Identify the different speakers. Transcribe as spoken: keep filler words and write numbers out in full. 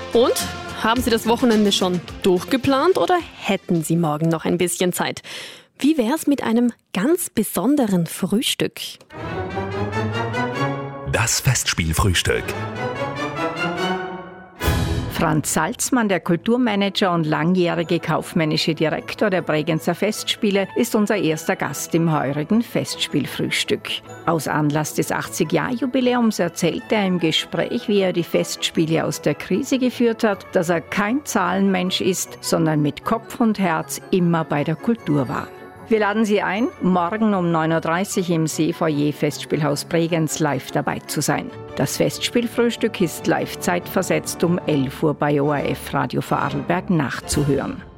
Speaker 1: Und haben Sie das Wochenende schon durchgeplant oder hätten Sie morgen noch ein bisschen Zeit? Wie wär's mit einem ganz besonderen Frühstück?
Speaker 2: Das Festspielfrühstück.
Speaker 3: Franz Salzmann, der Kulturmanager und langjährige kaufmännische Direktor der Bregenzer Festspiele, ist unser erster Gast im heurigen Festspielfrühstück. Aus Anlass des achtzig-Jahr-Jubiläums erzählt er im Gespräch, wie er die Festspiele aus der Krise geführt hat, dass er kein Zahlenmensch ist, sondern mit Kopf und Herz immer bei der Kultur war. Wir laden Sie ein, morgen um neun Uhr dreißig im Seefoyer Festspielhaus Bregenz live dabei zu sein. Das Festspielfrühstück ist live zeitversetzt um elf Uhr bei O R F Radio Vorarlberg nachzuhören.